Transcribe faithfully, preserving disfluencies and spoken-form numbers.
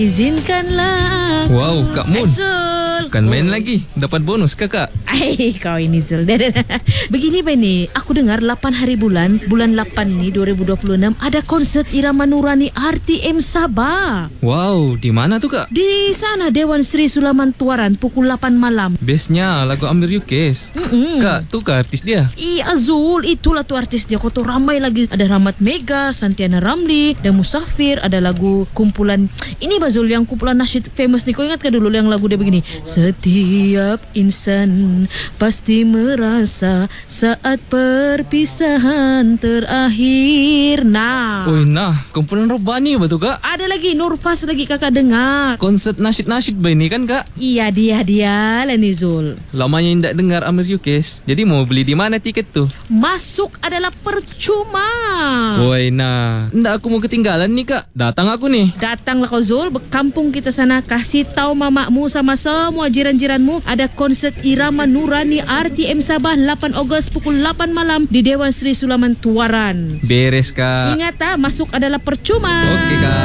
Izinkanlah aku. Wow, Kak Mun. Zul. Kan main lagi. Dapat bonus kakak. Ay, kau ini Zul. Begini Bani, aku dengar lapan hari bulan, bulan lapan ni dua ribu dua puluh enam ada konsert Irama Nurani R T M Sabah. Wow, di mana tuh kak? Di sana Dewan Sri Sulaman Tuaran pukul lapan malam. Bestnya lagu Amir Yukes. Mm-mm. Kak, tuh kak artis dia. Iya Zul, itulah tuh artis dia. Kau tuh ramai lagi. Ada Rahmat Mega, Santiana Ramli, dan Musafir. Ada lagu kumpulan ini Bazul, yang kumpulan nasyid famous nih. Kau ingat kan dulu yang lagu dia begini? Setiap insan pasti merasa saat perpisahan terakhir. Nah, Oi, nah, kumpulan Robani betul kak? ada lagi Nurfas lagi kakak dengar. Konsert nasyid-nasyid ba ini kan kak? Iya dia dia lah nih Zul. Lamanya tidak dengar Amir Yukes. Jadi mau beli di mana tiket tuh? Masuk adalah percuma. Oi, nah, ndak aku mau ketinggalan nih kak. Datang aku nih. Datanglah kau Zul, kampung kita sana. Kasih tahu mamakmu sama semua jiran-jiranmu ada konsert Irama Nurani R T M Sabah lapan Ogos pukul lapan malam di Dewan Sri Sulaman Tuaran. Beres kak. Ingat ah, masuk adalah percuma. Oke kak.